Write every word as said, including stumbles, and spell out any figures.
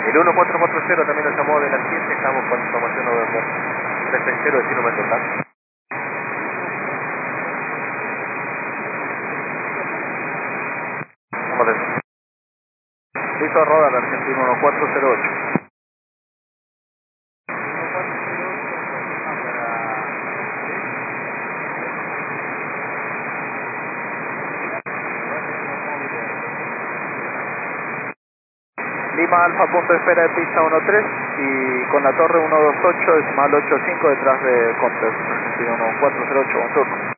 El uno cuatro cuatro cero también nos llamó de la siete, estamos con información November. tres seis cero, destino Mendoza. Vamos dentro. Listo, Rodar, Argentino uno cuatro cero ocho. Lima Alfa, punto de espera de pista uno tres y con la torre uno dos ocho, decimal ocho cinco detrás de Counter, Argentino uno cuatro cero ocho, un turno.